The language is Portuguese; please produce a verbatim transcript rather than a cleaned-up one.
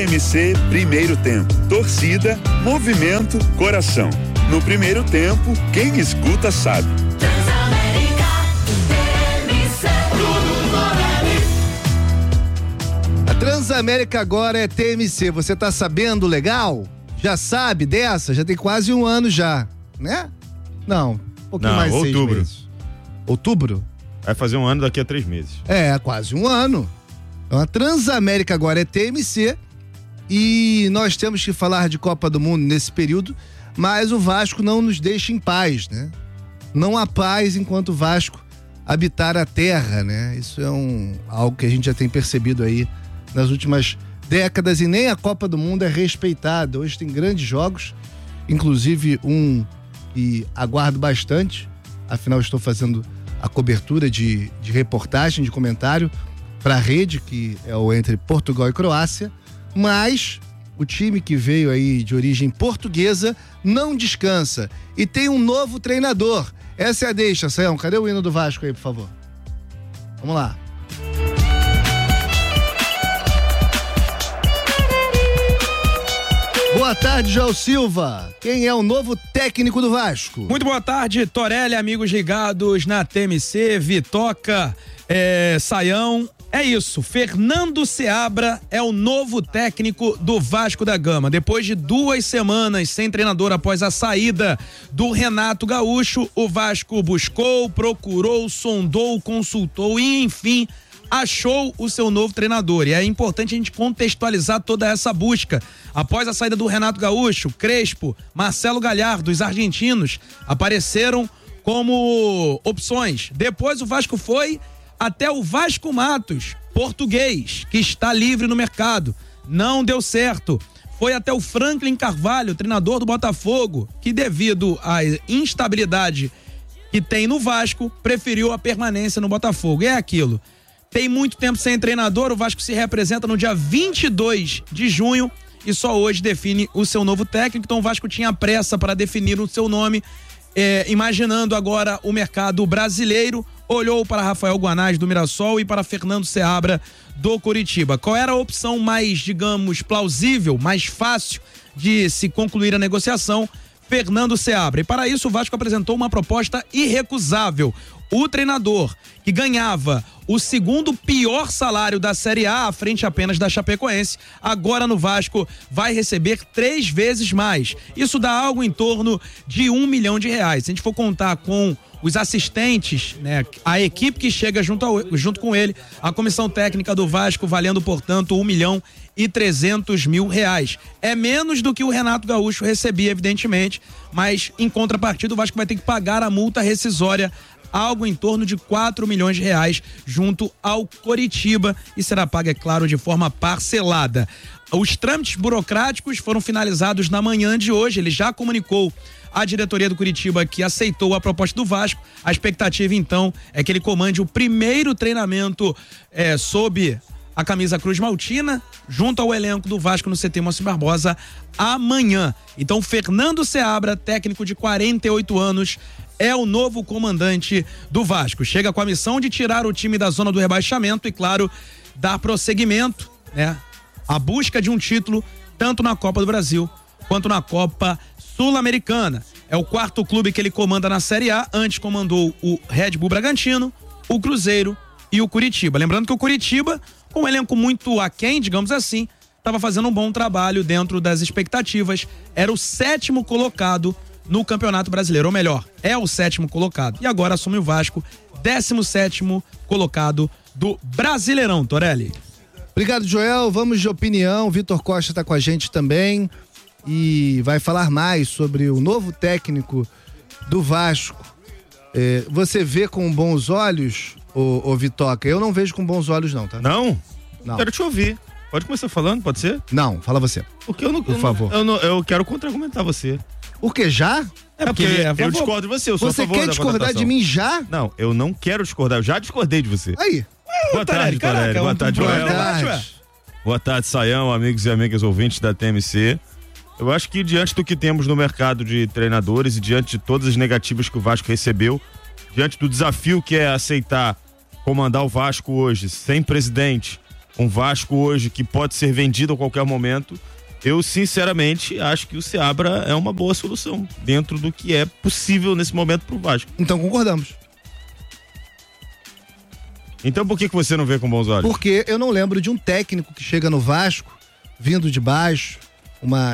M C Primeiro Tempo. Torcida, movimento, coração. No primeiro tempo, quem escuta sabe. Transamérica, T M C. A Transamérica agora é T M C. Você tá sabendo legal? Já sabe dessa? Já tem quase um ano já, né? Não, um pouquinho Não, mais de outubro. seis meses. Outubro? Vai fazer um ano daqui a três meses. É, quase um ano. Então a Transamérica agora é T M C e nós temos que falar de Copa do Mundo nesse período, mas o Vasco não nos deixa em paz, né? Não há paz enquanto o Vasco habitar a terra, né? Isso é um, algo que a gente já tem percebido aí nas últimas décadas e nem a Copa do Mundo é respeitada. Hoje tem grandes jogos, inclusive um que aguardo bastante, afinal estou fazendo a cobertura de, de reportagem, de comentário para a rede, que é o entre Portugal e Croácia, mas o time que veio aí de origem portuguesa não descansa e tem um novo treinador. Essa é a deixa, Sayão. Cadê o hino do Vasco aí, por favor? Vamos lá. Boa tarde, João Silva. Quem é o novo técnico do Vasco? Muito boa tarde, Torelli, amigos ligados na T M C, Vitoca, é, Sayão. É isso, Fernando Seabra é o novo técnico do Vasco da Gama. Depois de duas semanas sem treinador após a saída do Renato Gaúcho, o Vasco buscou, procurou, sondou, consultou e, enfim, achou o seu novo treinador. E é importante a gente contextualizar toda essa busca. Após a saída do Renato Gaúcho, Crespo, Marcelo Galhardo, os argentinos apareceram como opções. Depois o Vasco foi até o Vasco Matos, português, que está livre no mercado. Não deu certo. Foi até o Franklin Carvalho, treinador do Botafogo, que devido à instabilidade que tem no Vasco, preferiu a permanência no Botafogo. E é aquilo. Tem muito tempo sem treinador, o Vasco se representa no dia vinte e dois de junho e só hoje define o seu novo técnico. Então o Vasco tinha pressa para definir o seu nome, é, imaginando agora o mercado brasileiro. Olhou para Rafael Guanais do Mirassol e para Fernando Seabra do Coritiba. Qual era a opção mais, digamos, plausível, mais fácil de se concluir a negociação? Fernando Seabra. E para isso o Vasco apresentou uma proposta irrecusável. O treinador, que ganhava o segundo pior salário da Série A, à frente apenas da Chapecoense, agora no Vasco vai receber três vezes mais. Isso dá algo em torno de um milhão de reais. Se a gente for contar com os assistentes, né, a equipe que chega junto, ao, junto com ele, a comissão técnica do Vasco valendo, portanto, um milhão e trezentos mil reais. É menos do que o Renato Gaúcho recebia, evidentemente, mas em contrapartida o Vasco vai ter que pagar a multa rescisória, algo em torno de quatro milhões de reais junto ao Coritiba e será paga, é claro, de forma parcelada. Os trâmites burocráticos foram finalizados na manhã de hoje. Ele já comunicou à diretoria do Coritiba que aceitou a proposta do Vasco. A expectativa, então, é que ele comande o primeiro treinamento é, sob a camisa Cruz Maltina, junto ao elenco do Vasco no C T Moacir Barbosa, amanhã. Então, Fernando Seabra, técnico de quarenta e oito anos, é o novo comandante do Vasco. Chega com a missão de tirar o time da zona do rebaixamento e, claro, dar prosseguimento, né, à busca de um título, tanto na Copa do Brasil quanto na Copa Sul-Americana. É o quarto clube que ele comanda na Série A. Antes comandou o Red Bull Bragantino, o Cruzeiro e o Coritiba. Lembrando que o Coritiba, com um elenco muito aquém, digamos assim, estava fazendo um bom trabalho dentro das expectativas. Era o sétimo colocado no Campeonato Brasileiro, ou melhor, é o sétimo colocado. E agora assume o Vasco, décimo sétimo colocado do Brasileirão, Torelli. Obrigado, Joel. Vamos de opinião. Vitor Costa está com a gente também e vai falar mais sobre o novo técnico do Vasco. É, você vê com bons olhos, ô, ô Vitoca? Eu não vejo com bons olhos não, tá? Não? Não. Quero te ouvir. Pode começar falando, pode ser? Não, fala você. Porque eu não... Por favor. Eu, não, eu quero contra-argumentar você. Por que já? É porque é eu discordo de você, eu sou Você a favor quer da discordar de contratação. mim já? Não, eu não quero discordar, eu já discordei de você. Aí. Boa tarde, Torelli. Boa tarde, Boa Joel. tarde. Boa tarde, Sayão, amigos e amigas ouvintes da T M C. Eu acho que diante do que temos no mercado de treinadores e diante de todas as negativas que o Vasco recebeu, diante do desafio que é aceitar comandar o Vasco hoje sem presidente, um Vasco hoje que pode ser vendido a qualquer momento, eu sinceramente acho que o Seabra é uma boa solução dentro do que é possível nesse momento pro Vasco. Então concordamos. Então por que, que você não vê com bons olhos? Porque eu não lembro de um técnico que chega no Vasco, vindo de baixo, uma